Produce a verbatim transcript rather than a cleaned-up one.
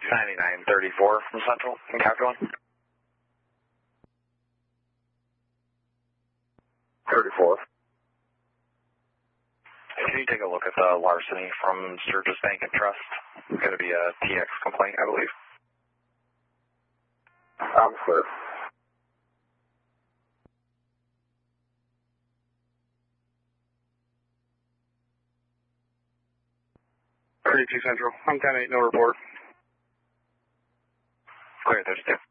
ninety-nine thirty-four from Central in Capital. thirty-four. Can you take a look at the larceny from Sturgis Bank and Trust? It's going to be a T X complaint, I believe. I'm clear. thirty-two Central. I'm ten eight, no report. Clear, thirty-two.